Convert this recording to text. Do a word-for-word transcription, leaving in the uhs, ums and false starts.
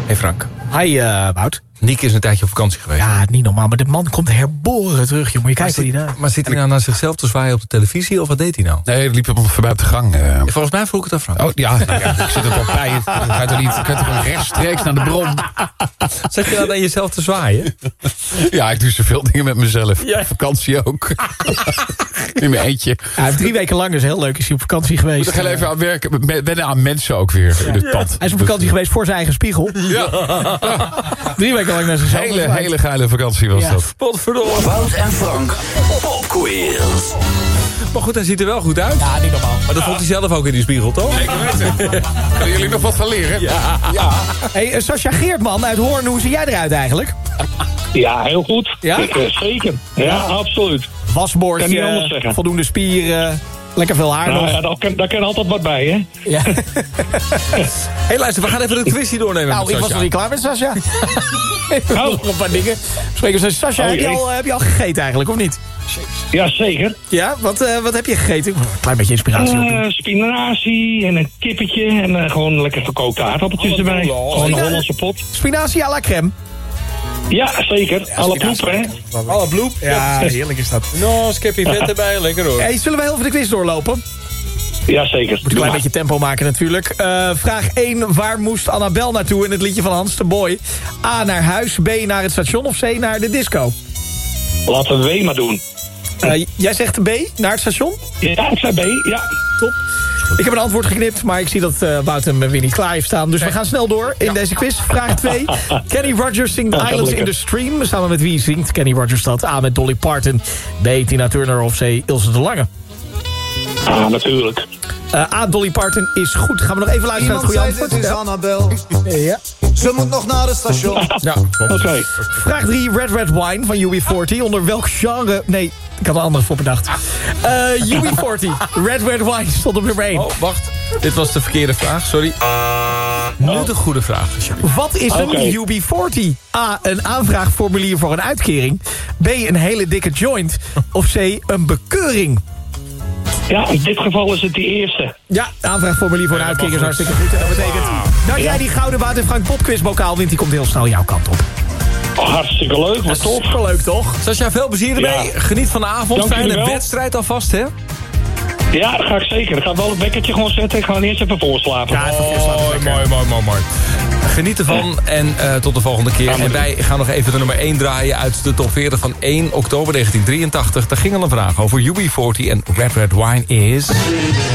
Hey Frank. Hi, uh, Wout. Nick is een tijdje op vakantie geweest. Ja, niet normaal, maar de man komt herboren terug, jongen. Je kijkt hoe hij daar... Maar zit hij nou naar zichzelf te zwaaien op de televisie, of wat deed hij nou? Nee, dat liep voorbij op de gang. Uh. Volgens mij vroeg ik het aan Frank. Oh, ja, nou ja, ik zit er wel bij. Ik ga toch niet, ik ga toch rechtstreeks naar de bron. Zat je nou naar jezelf te zwaaien? Ja, ik doe zoveel dingen met mezelf. Ja. Vakantie ook. In mijn eentje. Hij heeft drie weken lang, dus heel leuk, is hij op vakantie geweest. Moet ik heel even aan werken. Wennen aan mensen ook weer in het pand. Hij is op vakantie geweest voor zijn eigen spiegel. Ja. Drie weken lang naar zichzelf. Hele, hele geile vakantie was Ja. dat. Potverdomme. Wout en Frank. Popquiz. Maar goed, hij ziet er wel goed uit. Ja, niet normaal. Maar dat vond hij zelf ook in die spiegel, toch? Zeker weten. Kunnen jullie nog wat van leren? Ja. Ja. Hey, uh, Sascha Geertman uit Hoorn, hoe zie jij eruit eigenlijk? Ja, heel goed. Ja? Ik, uh, zeker. Ja, ja, absoluut. Kan niet anders Wasbordje, zeggen. voldoende spieren, lekker veel haar Nou nog. ja, daar kan, daar kan altijd wat bij, hè? Ja. Hé, luister, we gaan even de quiz hier doornemen Nou, met ik was Sascha. nog niet klaar met Sascha. Oh. Nog een paar dingen. Spreken we Sascha, Oh, heb, je jee. al, heb je al gegeten eigenlijk, of niet? Ja, zeker. Ja, wat, uh, wat heb je gegeten? Een klein beetje inspiratie op. Uh, spinazie en een kippetje en uh, gewoon lekker gekookte aardappeltjes erbij. Gewoon een Hollandse pot. Spinazie à la crème. Ja, zeker. Alle ploepen, hè? Alle bloep. Ja, heerlijk is dat. No, skippy vet erbij. Lekker hoor. Hey, zullen we heel even de quiz doorlopen? Ja, zeker. Moet een klein beetje tempo maken natuurlijk. Uh, vraag één. Waar moest Annabel naartoe in het liedje van Hans de Boy? A, naar huis. B, naar het station. Of C, naar de disco? Laten we W maar doen. Uh, jij zegt B, naar het station? Ja, ik zei B, ja. Top. Ik heb een antwoord geknipt, maar ik zie dat uh, Wout hem weer niet klaar heeft staan. Dus we gaan snel door in deze quiz. Vraag twee. Kenny Rogers zingt Ja, Islands in lekker. the Stream. Samen met wie zingt Kenny Rogers dat? A, met Dolly Parton. B, Tina Turner of C, Ilse de Lange? Ah, natuurlijk. Uh, A, Dolly Parton is goed. Gaan we nog even luisteren naar het goede antwoord? Het is Annabel. Ja. Ze moet nog naar het station. Ja, Oké. Okay. Vraag drie. Red Red Wine van U B veertig. Onder welk genre... Nee, ik had een andere voor bedacht. Uh, U B veertig. Red Red Wine stond op nummer één. Oh, wacht. Dit was de verkeerde vraag, sorry. Nu de goede vraag, alsjeblieft. Wat is een Oké. U B veertig? A, een aanvraagformulier voor een uitkering. B, een hele dikke joint. Of C, een bekeuring. Ja, in dit geval is het die eerste. Ja, aanvraagformulier voor een uitkering is hartstikke goed. En dat betekent dat jij die gouden Wout en Frank popquizbokaal wint. Die komt heel snel jouw kant op. Oh, hartstikke leuk, wat tof. Super leuk, toch? Sascha, veel plezier ermee. Ja. Geniet van de avond. Dank jullie Fijne wel. wedstrijd alvast, hè? Ja, dat ga ik zeker. Ik ga wel het wekkertje gewoon zetten. Ik ga eerst even voorslapen. Ja, even voorslapen. Mooi, mooi, mooi, mooi, mooi. Geniet ervan en uh, tot de volgende keer. En wij gaan nog even de nummer één draaien uit de top veertig van één oktober negentien drieëntachtig. Daar ging al een vraag over U B veertig en Red Red Wine is...